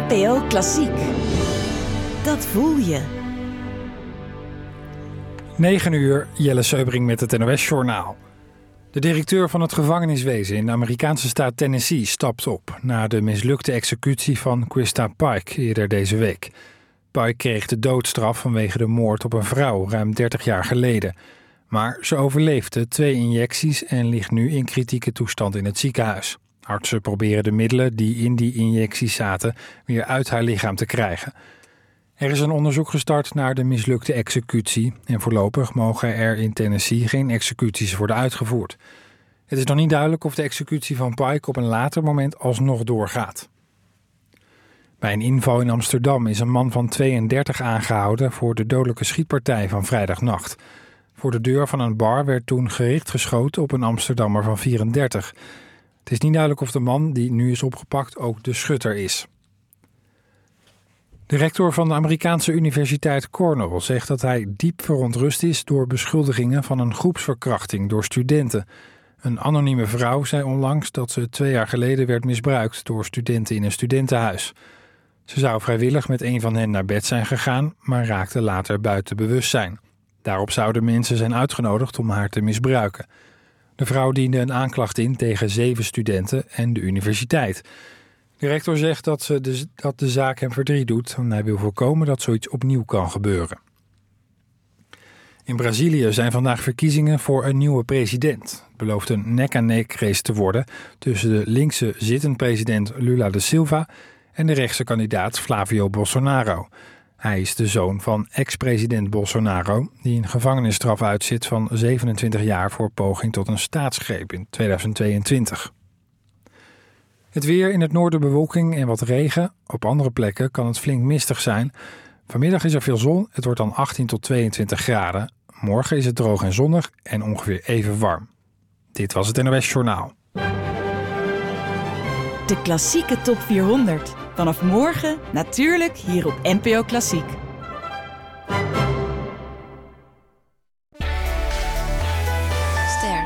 NPO Klassiek. Dat voel je. 9 uur, Jelle Seubring met het NOS-journaal. De directeur van het gevangeniswezen in de Amerikaanse staat Tennessee stapt op na de mislukte executie van Krista Pike eerder deze week. Pike kreeg de doodstraf vanwege de moord op een vrouw ruim 30 jaar geleden. Maar ze overleefde 2 injecties en ligt nu in kritieke toestand in het ziekenhuis. Artsen proberen de middelen die in die injecties zaten weer uit haar lichaam te krijgen. Er is een onderzoek gestart naar de mislukte executie en voorlopig mogen er in Tennessee geen executies worden uitgevoerd. Het is nog niet duidelijk of de executie van Pike op een later moment alsnog doorgaat. Bij een inval in Amsterdam is een man van 32 aangehouden voor de dodelijke schietpartij van vrijdagnacht. Voor de deur van een bar werd toen gericht geschoten op een Amsterdammer van 34. Het is niet duidelijk of de man die nu is opgepakt ook de schutter is. De rector van de Amerikaanse universiteit Cornell zegt dat hij diep verontrust is door beschuldigingen van een groepsverkrachting door studenten. Een anonieme vrouw zei onlangs dat ze 2 jaar geleden werd misbruikt door studenten in een studentenhuis. Ze zou vrijwillig met een van hen naar bed zijn gegaan, maar raakte later buiten bewustzijn. Daarop zouden mensen zijn uitgenodigd om haar te misbruiken. De vrouw diende een aanklacht in tegen 7 studenten en de universiteit. De rector zegt dat de zaak hem verdriet doet en hij wil voorkomen dat zoiets opnieuw kan gebeuren. In Brazilië zijn vandaag verkiezingen voor een nieuwe president. Het belooft een nek-aan-nek race te worden tussen de linkse zittend president Lula da Silva en de rechtse kandidaat Flavio Bolsonaro. Hij is de zoon van ex-president Bolsonaro, die een gevangenisstraf uitzit van 27 jaar voor poging tot een staatsgreep in 2022. Het weer: in het noorden bewolking en wat regen. Op andere plekken kan het flink mistig zijn. Vanmiddag is er veel zon. Het wordt dan 18 tot 22 graden. Morgen is het droog en zonnig en ongeveer even warm. Dit was het NOS Journaal. De klassieke top 400. Vanaf morgen natuurlijk hier op NPO Klassiek. Ster.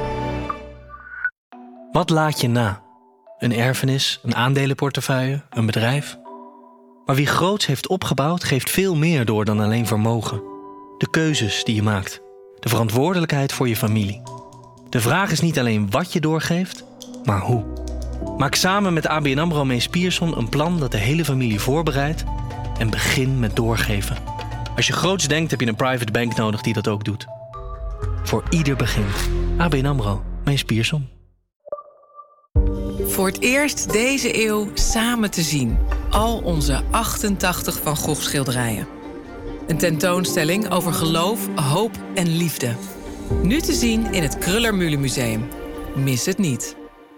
Wat laat je na? Een erfenis, een aandelenportefeuille, een bedrijf? Maar wie groots heeft opgebouwd, geeft veel meer door dan alleen vermogen. De keuzes die je maakt. De verantwoordelijkheid voor je familie. De vraag is niet alleen wat je doorgeeft, maar hoe. Maak samen met ABN AMRO Mees Pierson een plan dat de hele familie voorbereidt en begin met doorgeven. Als je groots denkt, heb je een private bank nodig die dat ook doet. Voor ieder begin. ABN AMRO Mees Pierson. Voor het eerst deze eeuw samen te zien. Al onze 88 Van Gogh schilderijen. Een tentoonstelling over geloof, hoop en liefde. Nu te zien in het Kröller-Mühle Museum. Mis het niet.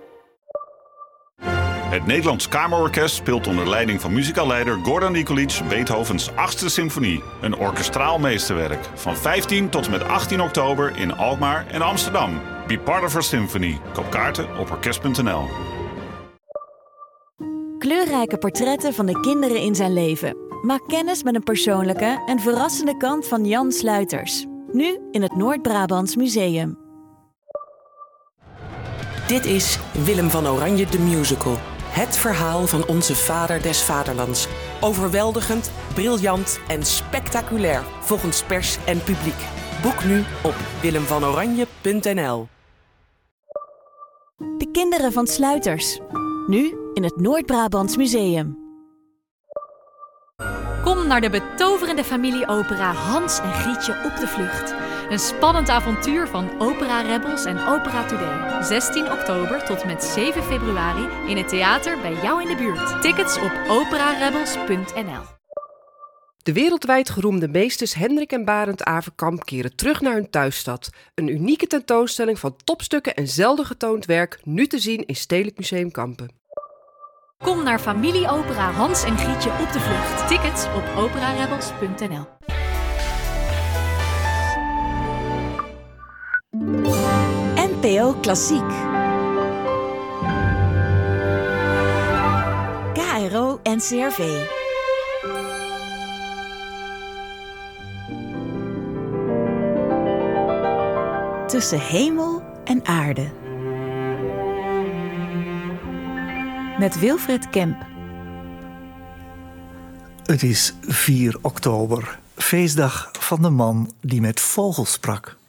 Het Nederlands Kamerorkest speelt onder leiding van muzikaalleider Gordon Nikolic Beethovens 8e symfonie. Een orkestraal meesterwerk. Van 15 tot en met 18 oktober in Alkmaar en Amsterdam. Be part of our symphony. Koop kaarten op orkest.nl. Kleurrijke portretten van de kinderen in zijn leven. Maak kennis met een persoonlijke en verrassende kant van Jan Sluiters. Nu in het Noord-Brabants Museum. Dit is Willem van Oranje de musical. Het verhaal van onze vader des vaderlands. Overweldigend, briljant en spectaculair volgens pers en publiek. Boek nu op willemvanoranje.nl. De kinderen van Sluiters. Nu in het Noord-Brabants Museum. Kom naar de betoverende familieopera Hans en Grietje op de vlucht. Een spannend avontuur van Opera Rebels en Opera Today. 16 oktober tot en met 7 februari in het theater bij jou in de buurt. Tickets op operarebels.nl. De wereldwijd geroemde meesters Hendrik en Barend Averkamp keren terug naar hun thuisstad. Een unieke tentoonstelling van topstukken en zelden getoond werk, nu te zien in Stedelijk Museum Kampen. Kom naar familieopera Hans en Grietje op de vlucht. Tickets op operarebels.nl. NPO Klassiek. KRO NCRV. Tussen hemel en aarde. Met Wilfred Kemp. Het is 4 oktober, feestdag van de man die met vogels sprak.